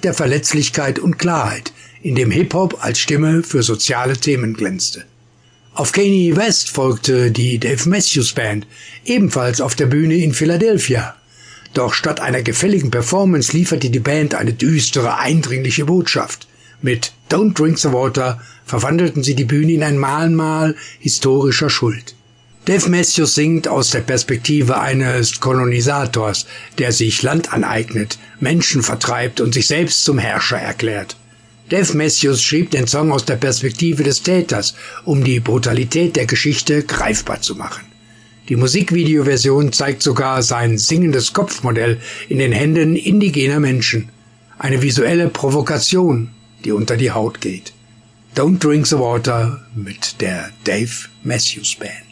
Zeit der Verletzlichkeit und Klarheit, in dem Hip-Hop als Stimme für soziale Themen glänzte. Auf Kanye West folgte die Dave Matthews Band, ebenfalls auf der Bühne in Philadelphia. Doch statt einer gefälligen Performance lieferte die Band eine düstere, eindringliche Botschaft. Mit Don't Drink the Water verwandelten sie die Bühne in ein Mahnmal historischer Schuld. Dave Matthews singt aus der Perspektive eines Kolonisators, der sich Land aneignet, Menschen vertreibt und sich selbst zum Herrscher erklärt. Dave Matthews schrieb den Song aus der Perspektive des Täters, um die Brutalität der Geschichte greifbar zu machen. Die Musikvideoversion zeigt sogar sein singendes Kopfmodell in den Händen indigener Menschen. Eine visuelle Provokation, die unter die Haut geht. Don't Drink the Water mit der Dave Matthews Band.